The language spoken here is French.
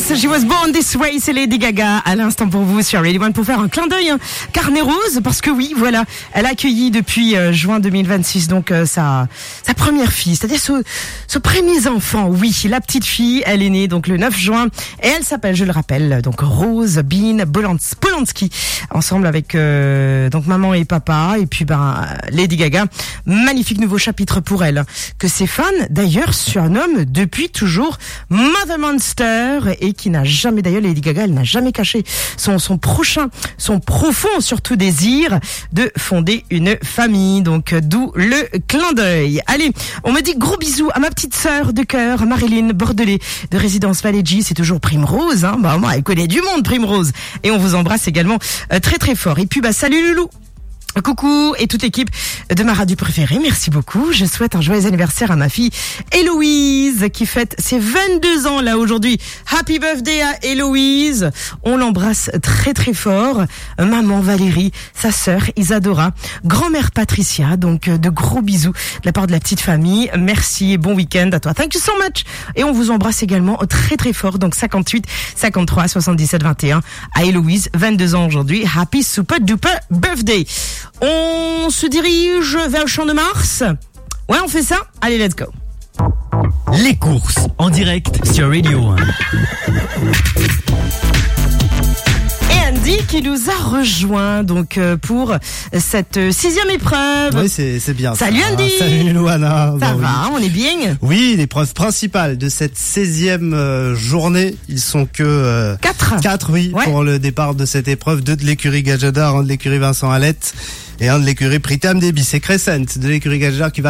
She Was Born This Way, c'est Lady Gaga à l'instant pour vous sur Radio One pour faire un clin d'œil carnet rose, parce que oui, voilà, elle a accueilli depuis juin 2026 donc sa première fille, c'est-à-dire ce premier enfant. Oui, la petite fille, elle est née donc le 9 juin et elle s'appelle, je le rappelle, donc Rose Bean Polanski, ensemble avec donc maman et papa, et puis Lady Gaga. Magnifique nouveau chapitre pour elle, que ses fans d'ailleurs surnomment depuis toujours Mother Monster, et qui n'a jamais, d'ailleurs Lady Gaga, elle n'a jamais caché son profond surtout désir de fonder une famille, donc d'où le clin d'œil. Allez, on me dit gros bisous à ma petite sœur de cœur, Marilyn Bordelais de Résidence Vallée G, c'est toujours Primrose, hein, moi elle connaît du monde Primrose, et on vous embrasse également très très fort. Et puis salut Loulou. Coucou et toute l'équipe de ma radio préférée, merci beaucoup. Je souhaite un joyeux anniversaire à ma fille Héloïse qui fête ses 22 ans là aujourd'hui. Happy birthday à Héloïse. On l'embrasse très très fort. Maman Valérie, sa sœur Isadora, grand-mère Patricia, donc de gros bisous de la part de la petite famille. Merci et bon week-end à toi. Thank you so much. Et on vous embrasse également très très fort. Donc 58 53 77 21 à Héloïse, 22 ans aujourd'hui. Happy super duper birthday. On se dirige vers le Champ de Mars. Ouais, on fait ça. Allez, let's go. Les courses en direct sur Radio One. Et Andy qui nous a rejoint donc pour cette 6e épreuve. Oui, c'est bien. Salut ça. Andy. Salut Louana. Ça va, on est bien. Oui, l'épreuve principale de cette 16e journée, ils sont que 4 oui, ouais. Pour le départ de cette épreuve, 2 de l'écurie Gajadar, 1 de l'écurie Vincent Hallette et 1 de l'écurie Pritam Déby. C'est Crescent de l'écurie Gajadar qui va